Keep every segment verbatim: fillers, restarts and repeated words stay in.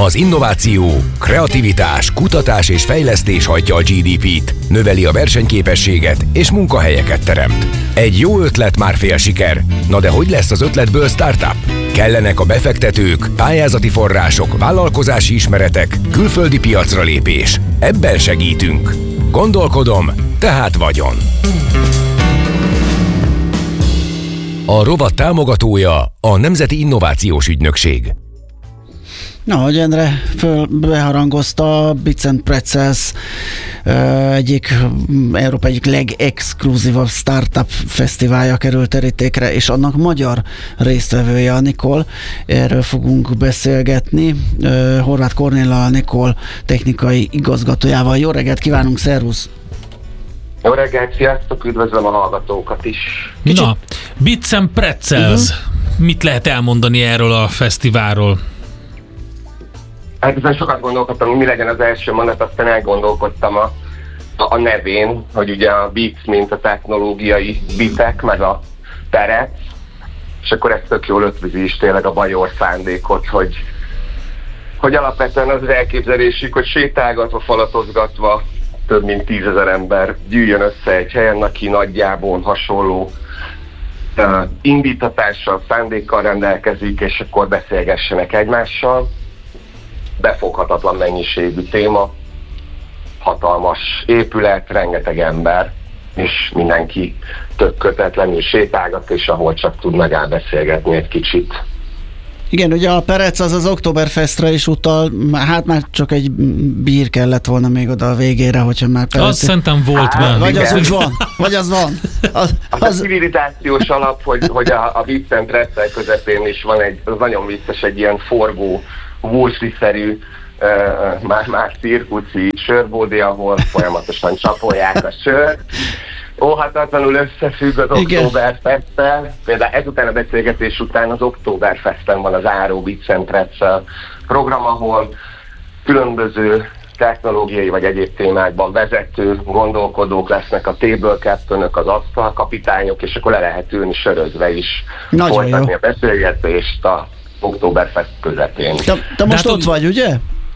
Az innováció, kreativitás, kutatás és fejlesztés hajtja a gé dé pét, növeli a versenyképességet és munkahelyeket teremt. Egy jó ötlet már fél siker. Na de hogy lesz az ötletből startup? Kellenek a befektetők, pályázati források, vállalkozási ismeretek, külföldi piacra lépés. Ebben segítünk. Gondolkodom, tehát vagyon. A rovat támogatója a Nemzeti Innovációs Ügynökség. Na, hogy Endre föl beharangozta, Bits and Pretzels egyik, Európa egyik legexkluzívabb startup fesztiválja került terítékre, és annak magyar résztvevője a Nikol. Erről fogunk beszélgetni. Horváth Kornéllal, Nikol technikai igazgatójával. Jó reggelt kívánunk, szervusz! Jó reggelt, sziasztok, üdvözlöm a hallgatókat is. Kicsit... Na, Bits and Pretzels. Uh-huh. Mit lehet elmondani erről a fesztiválról? Hát ezen sokat gondolkodtam, mi legyen az első mondat, aztán elgondolkodtam a, a nevén, hogy ugye a Bits, mint a technológiai bitek, meg a Perec, és akkor ez tök jól ötvözi is tényleg a bajor szándékot, hogy, hogy alapvetően az elképzelésük, hogy sétálgatva, falatozgatva több mint tízezer ember gyűjjön össze egy helyen, aki nagyjából hasonló uh, indítatással, szándékkal rendelkezik, és akkor beszélgessenek egymással. Befoghatatlan mennyiségű téma, hatalmas épület, rengeteg ember, és mindenki tök kötetlenül sétálgat, és ahol csak tud megáll beszélgetni egy kicsit. Igen, ugye a Perec az az Oktoberfestre is utal, hát már csak egy bír kellett volna még oda a végére, hogyha már Perec... Azt szerintem volt hát, már. Vagy igen. Az úgy van, vagy az van. Az, az, az... a civilizációs alap, hogy, hogy a, a Bits and Pretzels közepén is van egy, az nagyon vicces, egy ilyen forgó, Wall-Street-szerű, uh, már, már cirkuszi sörbódi, ahol folyamatosan csapolják a sört. Óhatatlanul összefügg az Oktoberfesttel. Például ezután a beszélgetés után az Oktoberfesten van az Áró Bits and Pretzels program, ahol különböző technológiai vagy egyéb témákban vezető gondolkodók lesznek, a table captainök, az asztalkapitányok, és akkor le lehet ülni sörözve is nagyon folytatni jó. a beszélgetést a Oktoberfest közepén. Te, te most ott vagy, ugye?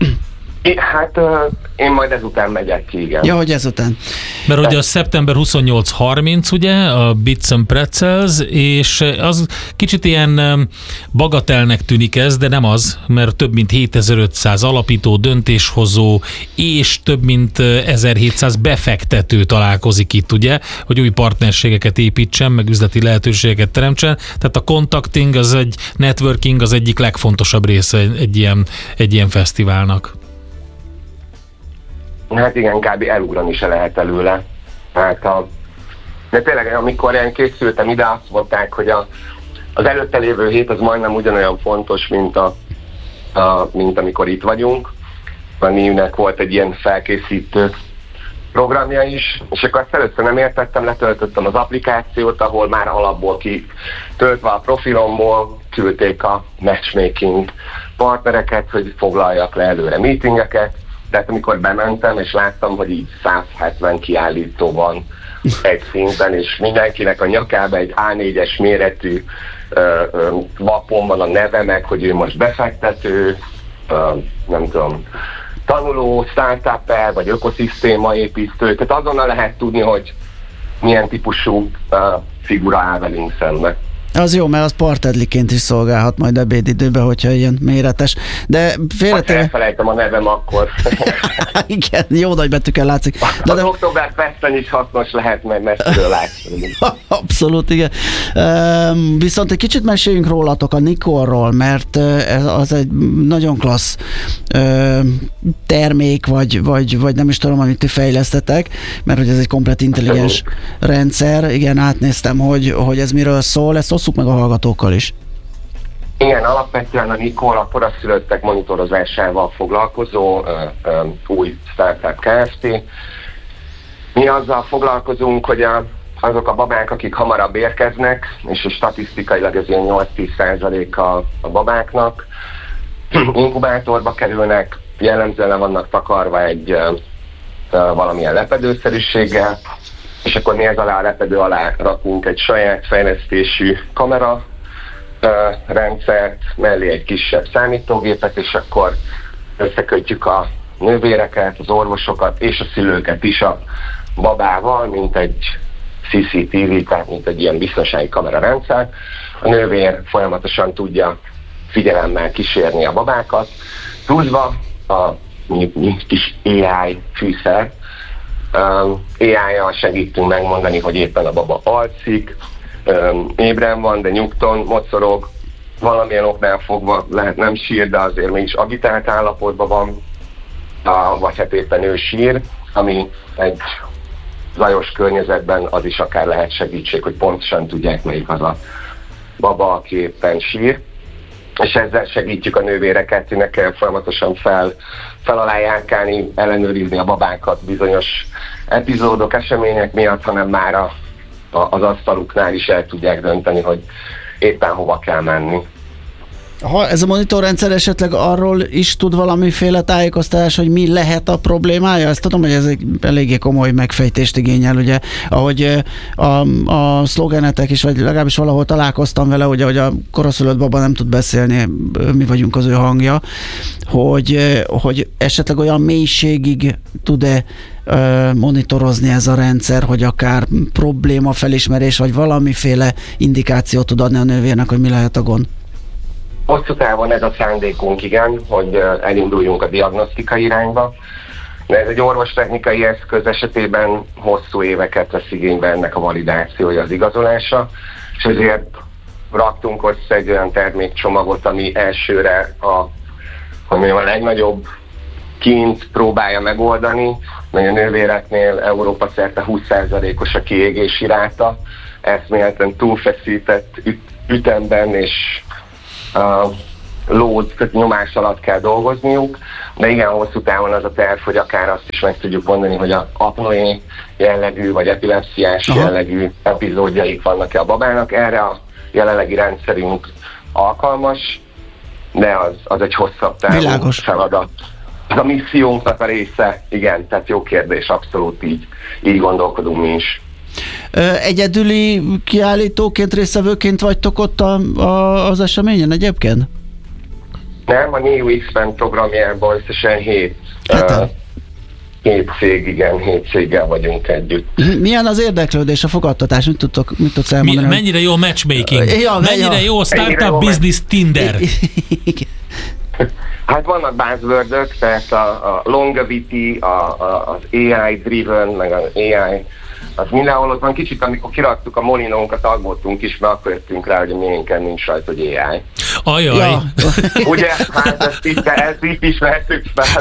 É, hát uh, én majd ezután megyek ki, igen. Ja, hogy ezután. Mert ugye a szeptember huszonnyolc harminc, ugye, a Bits and Pretzels, és az kicsit ilyen bagatelnek tűnik ez, de nem az, mert több mint hétezer-ötszáz alapító, döntéshozó és több mint ezerhétszáz befektető találkozik itt, ugye, hogy új partnerségeket építsen, meg üzleti lehetőségeket teremtsen. Tehát a contacting, az egy networking az egyik legfontosabb része egy ilyen, egy ilyen fesztiválnak. Hát igen, kb. Elugrani se lehet előle. Hát a... De tényleg, amikor én készültem ide, azt mondták, hogy a, az előtte lévő hét az majdnem ugyanolyan fontos, mint, a, a, mint amikor itt vagyunk. A Niu-nek volt egy ilyen felkészítő programja is, és akkor azt először nem értettem, letöltöttem az applikációt, ahol már alapból kitöltve a profilomból küldték a matchmaking partnereket, hogy foglaljak le előre meetingeket. Tehát amikor bementem, és láttam, hogy így száz hetven kiállító van egy színben, és mindenkinek a nyakába egy á négyes méretű ö, ö, lapon van a neve, meg hogy ő most befektető, ö, nem tudom, tanuló, startup-er, vagy ökoszisztémaépítő. Tehát azonnal lehet tudni, hogy milyen típusú ö, figura áll velünk szemben. Az jó, mert az partedliként is szolgálhat majd ebédidőben, hogyha ilyen méretes. De félretéve... Ha elfelejtem a nevem, akkor... Igen, jó nagy betűkkel látszik. De az de... Oktoberfesten is hasznos lehet, mert messziről látni. Abszolút, igen. Uh, viszont egy kicsit meséljünk rólatok, a Nikolról, mert ez az egy nagyon klassz uh, termék, vagy, vagy, vagy nem is tudom, amit ti fejlesztetek, mert hogy ez egy komplet intelligens rendszer. Igen, átnéztem, hogy, hogy ez miről szól, ezt osszuk meg a hallgatókkal is. Igen, alapvetően a Nikol a koraszülöttek monitorozásával foglalkozó ö, ö, új startup Kft. Mi azzal foglalkozunk, hogy a, azok a babák, akik hamarabb érkeznek, és statisztikailag ez ilyen nyolc-tíz százaléka a babáknak, inkubátorba kerülnek, jellemzően le vannak takarva egy ö, ö, valamilyen lepedőszerűséggel, és akkor mi ez alá a lepedő alá rakunk egy saját fejlesztésű kamera uh, rendszert, mellé egy kisebb számítógépet, és akkor összekötjük a nővéreket, az orvosokat és a szülőket is a babával, mint egy cé cé té vé, tehát mint egy ilyen biztonsági kamerarendszer. A nővér folyamatosan tudja figyelemmel kísérni a babákat, pluszba a kis á i fűszer, Um, á í-jal segítünk megmondani, hogy éppen a baba alszik, um, ébren van, de nyugton mocorog, valamilyen oknál fogva lehet nem sír, de azért mégis agitált állapotban van, uh, vagy hát éppen ő sír, ami egy zajos környezetben az is akár lehet segítség, hogy pontosan tudják, melyik az a baba, aki éppen sír. És ezzel segítjük a nővéreket, hogy ne kell folyamatosan fel, fel alá járkálni, ellenőrizni a babákat bizonyos epizódok, események miatt, hanem már a, a, az asztaluknál is el tudják dönteni, hogy éppen hova kell menni. Ha ez a monitorrendszer esetleg arról is tud valamiféle tájékoztatás, hogy mi lehet a problémája? Ezt tudom, hogy ez egy eléggé komoly megfejtést igényel, ugye, ahogy a, a szlogenetek is, vagy legalábbis valahol találkoztam vele, ugye, hogy a koraszülött baba nem tud beszélni, mi vagyunk az ő hangja, hogy, hogy esetleg olyan mélységig tud-e monitorozni ez a rendszer, hogy akár probléma felismerés, vagy valamiféle indikációt tud adni a nővérnek, hogy mi lehet a gond? Hosszú távon ez a szándékunk, igen, hogy elinduljunk a diagnosztikai irányba, de ez egy orvostechnikai eszköz esetében hosszú éveket vesz igénybe ennek a validációja, az igazolása, és ezért raktunk össze egy olyan termékcsomagot, ami elsőre a, hogy mondjam, a legnagyobb kint próbálja megoldani, mert a nővéreknél Európa szerte húsz százalékos a kiégési ráta, eszméletlen túlfeszített üt, ütemben és Uh, load, nyomás alatt kell dolgozniuk, de igen, hosszú távon az a terv, hogy akár azt is meg tudjuk mondani, hogy a apnoé jellegű, vagy epilepsziás Aha. jellegű epizódjaik vannak-e a babának. Erre a jelenlegi rendszerünk alkalmas, de az, az egy hosszabb távú Világos. feladat. Ez a missziónknak a része, igen, tehát jó kérdés, abszolút így, így gondolkodunk mi is. Egyedüli kiállítóként, résztvevőként vagytok ott a, a, az eseményen egyébként? Nem, a Neo X-Men programjában összesen hét, uh, hét cég, igen, hét céggel vagyunk együtt. Milyen az érdeklődés, a fogadtatás? Mit tudtok, mit tudsz elmondani? Mi, mennyire jó matchmaking? Ja, mennyire ja. jó startup business Tinder? Hát vannak buzzwordök, tehát a, a longevity, a, a, az á i-driven, meg az á i, az mindenhol ott van. Kicsit, amikor kiraktuk a molinónkat, aggódtunk is, mert akkor jöttünk rá, hogy a miénken nincs rajta, hogy á i. Ajaj! Ja. Ugye, hát ezt itt, ezt itt ismertük fel.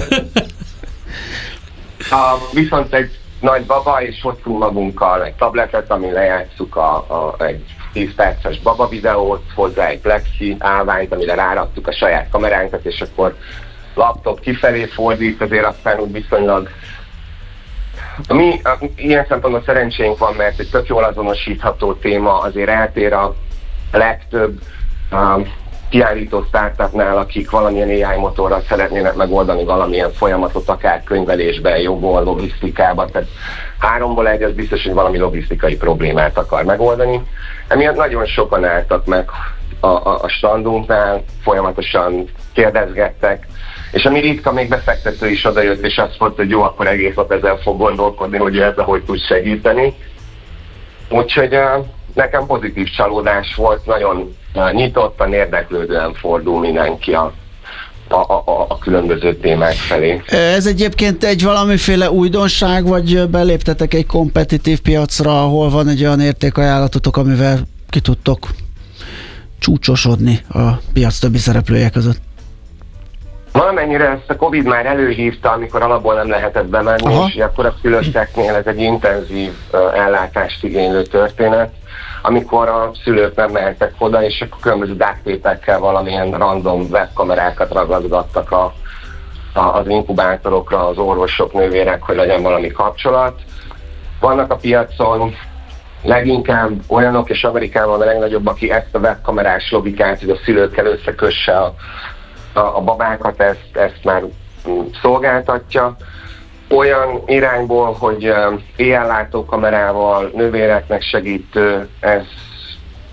A, viszont egy nagy baba, és hoztunk magunkkal egy tabletet, amin lejátszuk a, a, egy tíz perces baba videót, hozzá egy plexi állványt, amire ráraktuk a saját kameránkat, és akkor laptop kifelé fordít, azért aztán úgy viszonylag Mi, a, ilyen szempontból szerencsénk van, mert egy tök jól azonosítható téma, azért eltér a legtöbb um, kiállító startupnál, akik valamilyen á i motorral szeretnének megoldani valamilyen folyamatot, akár könyvelésben, jogon, logisztikában, tehát háromból egy, az biztos, hogy valami logisztikai problémát akar megoldani. Emiatt nagyon sokan álltak meg a, a, a standunknál, folyamatosan kérdezgettek, és ami ritka, még befektető is odajött, és azt mondta, hogy jó, akkor egész nap ezzel fog gondolkodni, hogy ezzel hogy tud segíteni. Úgyhogy uh, nekem pozitív csalódás volt, nagyon uh, nyitottan, érdeklődően fordul mindenki a, a, a, a különböző témák felé. Ez egyébként egy valamiféle újdonság, vagy beléptetek egy kompetitív piacra, ahol van egy olyan értékajánlatotok, amivel ki tudtok csúcsosodni a piac többi szereplője között? Valamennyire ezt a Covid már előhívta, amikor alapból nem lehetett bemenni, Aha. és akkor a szülötteknél ez egy intenzív uh, ellátást igénylő történet, amikor a szülők nem mehettek oda, és akkor különböző duct-tape-ekkel valamilyen random webkamerákat ragazgattak a, a, az inkubátorokra, az orvosok, nővérek, hogy legyen valami kapcsolat. Vannak a piacon leginkább olyanok, és Amerikában a legnagyobb, aki ezt a webkamerás logikát, hogy a szülőkkel összekösse a a babákat, ezt, ezt már szolgáltatja. Olyan irányból, hogy éjjellátó kamerával, nővéreknek segítő, ez,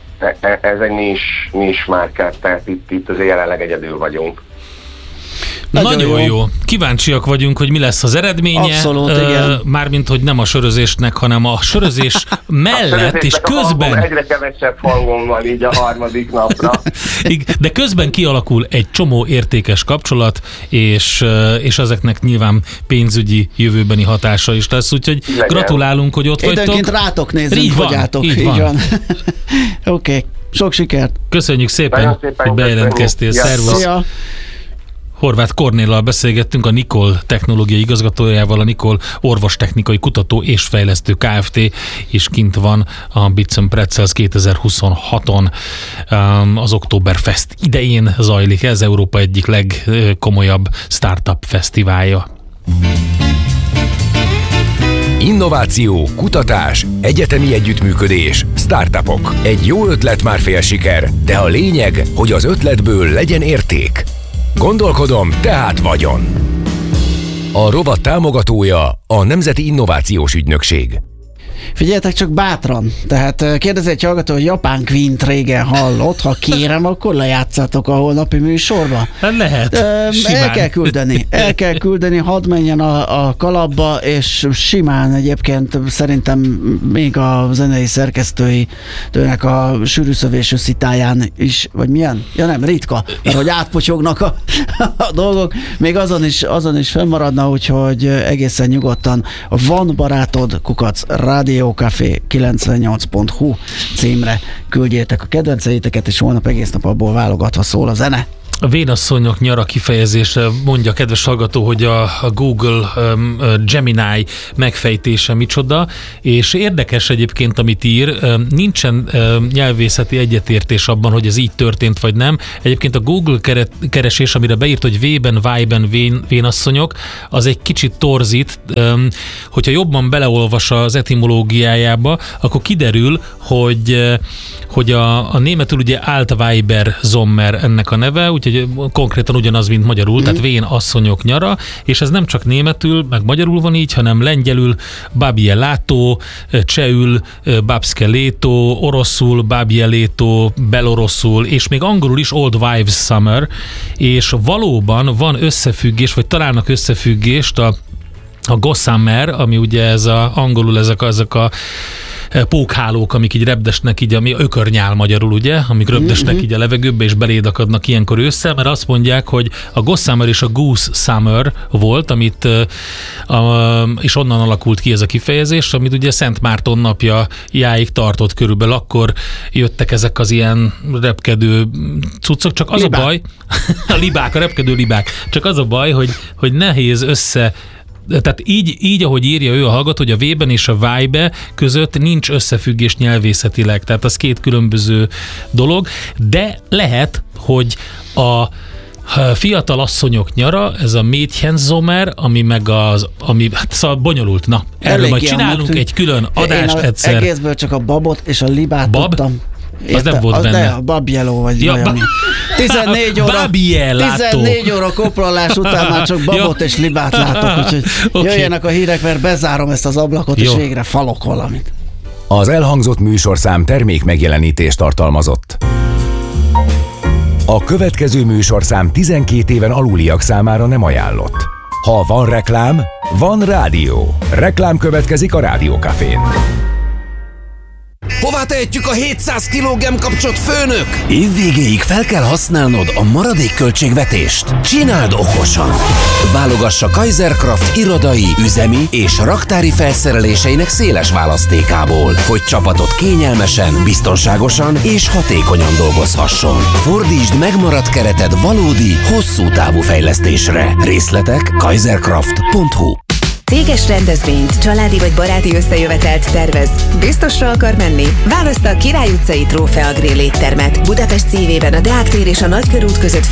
ez egy nis, nis márket, tehát itt, itt azért jelenleg egyedül vagyunk. Nagyon, Nagyon jó. jó. Kíváncsiak vagyunk, hogy mi lesz az eredménye. Abszolút, uh, igen. Mármint, hogy nem a sörözésnek, hanem a sörözés mellett, a és közben... Hangom, egyre kevesebb hangom van így a harmadik napra. De közben kialakul egy csomó értékes kapcsolat, és, és ezeknek nyilván pénzügyi jövőbeni hatása is lesz, úgyhogy legyen. Gratulálunk, hogy ott Időnként vagytok. rátok nézzünk, így van, fogyátok. Így van. van. Oké, okay. Sok sikert. Köszönjük szépen, szépen hogy bejelentkeztél. Szervusz. Szia. Horváth Kornéllal beszélgettünk, a Nikol technológiai igazgatójával, a Nikol orvostechnikai kutató és fejlesztő Kft. És kint van a Bits and Pretzels kétezer-huszonhaton. Az Oktoberfest idején zajlik ez, Európa egyik legkomolyabb startup fesztiválja. Innováció, kutatás, egyetemi együttműködés, startupok. Egy jó ötlet már fél siker, de a lényeg, hogy az ötletből legyen érték. Gondolkodom, tehát vagyon. A rovat támogatója a Nemzeti Innovációs Ügynökség. Figyeljetek csak bátran, tehát kérdezi egy hallgató, hogy Japán Queen-t régen hallott, ha kérem, akkor lejátszátok a holnapi műsorba. Lehet. El kell küldeni, el kell küldeni, hadd menjen a, a kalapba, és simán egyébként szerintem még a zenei szerkesztői tőnek a sűrűszövésű szitáján is, vagy milyen? Ja nem, ritka, mert hogy átpocsognak a, a dolgok, még azon is, azon is fennmaradna, úgyhogy egészen nyugodtan van barátod, kukac, rádiókafé kilencvennyolc pont hu címre küldjétek a kedvenceiteket, és holnap egész nap abból válogatva szól a zene. A vénasszonyok nyara kifejezése mondja a kedves hallgató, hogy a, a Google um, a Gemini megfejtése micsoda, és érdekes egyébként, amit ír, nincsen um, nyelvészeti egyetértés abban, hogy ez így történt, vagy nem. Egyébként a Google keret, keresés, amire beírt, hogy V-ben, Y-ben vén, vénasszonyok, az egy kicsit torzít, um, hogyha jobban beleolvas az etimológiájába, akkor kiderül, hogy, hogy a, a németül ugye Altweiber Sommer ennek a neve, úgyhogy konkrétan ugyanaz, mint magyarul, mm. tehát vén asszonyok nyara, és ez nem csak németül, meg magyarul van így, hanem lengyelül babie látó, csehül babske létó, oroszul babie létó, beloroszul, és még angolul is Old Wives Summer, és valóban van összefüggés, vagy találnak összefüggést a, a gossamer, ami ugye ez a, angolul ezek a, ezek a pókhálók, amik így repdesnek így, ami ökörnyál magyarul, ugye, amik röpdesnek így a levegőbe, és beléd akadnak ilyenkor ősszel, mert azt mondják, hogy a gossamer és a goose summer volt, amit, a, és onnan alakult ki ez a kifejezés, amit ugye Szent Márton napja jáig tartott körülbelül, akkor jöttek ezek az ilyen repkedő cuccok, csak az libák. A baj, a libák, a repkedő libák, csak az a baj, hogy, hogy nehéz össze tehát így, így, ahogy írja ő a hallgató, hogy a V-ben és a Y-be között nincs összefüggés nyelvészetileg, tehát az két különböző dolog, de lehet, hogy a fiatal asszonyok nyara, ez a Mädchensommer, ami meg az, ami, hát szóval bonyolult, na, erről Elég majd csinálunk tűnt. Egy külön adást Én egyszer. Egészből csak a babot és a libát Bab? tudtam. Érte, az nem volt az benne. De a Babjeló vagy ja, valami. tizennégy óra, tizennégy óra koplalás után már csak babot és libát látok, úgyhogy okay. Jöjjenek a hírek, mert bezárom ezt az ablakot, Jó. És végre falok valamit. Az elhangzott műsorszám termék megjelenítést tartalmazott. A következő műsorszám tizenkét éven aluliak számára nem ajánlott. Ha van reklám, van rádió. Reklám következik a Rádiókafén. Hová tehetjük a hétszáz kiló gemkapcsot, főnök? Évvégéig fel kell használnod a maradék költségvetést. Csináld okosan! Válogassa Kaiserkraft irodai, üzemi és raktári felszereléseinek széles választékából, hogy csapatod kényelmesen, biztonságosan és hatékonyan dolgozhasson. Fordítsd megmaradt kereted valódi, hosszú távú fejlesztésre. Részletek kaiserkraft pont hu. Céges rendezvényt, családi vagy baráti összejövetelt tervez. Biztosra akar menni? Válaszd a Király utcai Trófea Grill éttermet. Budapest szívében a Deák tér és a Nagykörút között